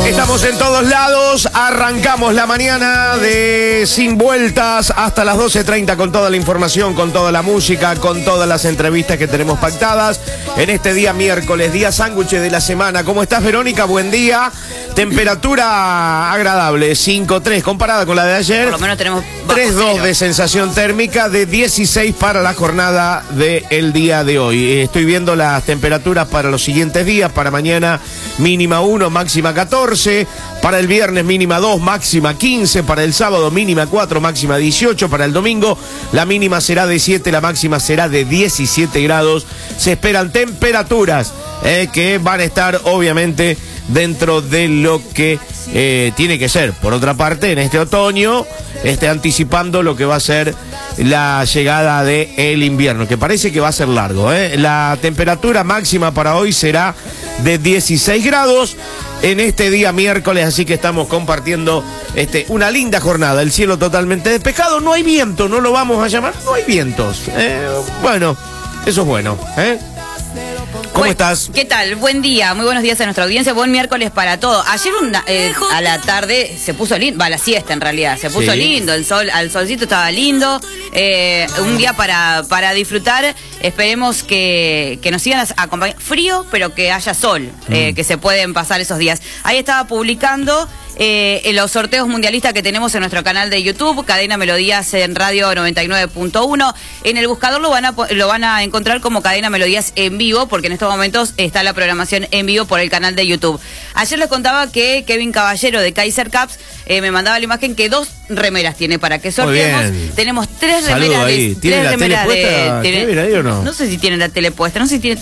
Estamos en todos lados, arrancamos la mañana de Sin Vueltas hasta las 12:30 con toda la información, con toda la música, con todas las entrevistas que tenemos pactadas en este día miércoles, día sándwich de la semana. ¿Cómo estás, Verónica? Buen día. Temperatura agradable, 5.3 comparada con la de ayer. Por lo menos tenemos 3.2 de sensación térmica, de 16 para la jornada del día de hoy. Estoy viendo las temperaturas para los siguientes días. Para mañana mínima 1, máxima 14. Para el viernes mínima 2, máxima 15. Para el sábado mínima 4, máxima 18. Para el domingo la mínima será de 7, la máxima será de 17 grados. Se esperan temperaturas que van a estar obviamente dentro de lo que tiene que ser. Por otra parte, en este otoño, anticipando lo que va a ser la llegada del invierno, que parece que va a ser largo. La temperatura máxima para hoy será de 16 grados en este día miércoles, así que estamos compartiendo una linda jornada. El cielo totalmente despejado, no hay viento, no lo vamos a llamar, no hay vientos. Bueno, eso es bueno. ¿Cómo estás? ¿Qué tal? Buen día, muy buenos días a nuestra audiencia, buen miércoles para todos. Ayer a la tarde se puso lindo, a la siesta en realidad, se puso lindo, el sol, al solcito estaba lindo, un día para disfrutar. Esperemos que nos sigan acompañando, frío, pero que haya sol, que se pueden pasar esos días. Ahí estaba publicando los sorteos mundialistas que tenemos en nuestro canal de YouTube, Cadena Melodías en Radio 99.1. En el buscador lo van a encontrar como Cadena Melodías en vivo, porque en estos momentos está la programación en vivo por el canal de YouTube. Ayer les contaba que Kevin Caballero de Kaiser Caps me mandaba la imagen que 2 remeras tiene para que sorteemos. Tenemos 3 remeras. ¿Tiene la tele puesta, Kevin, ahí o no? No sé si tiene la tele puesta, no sé si tiene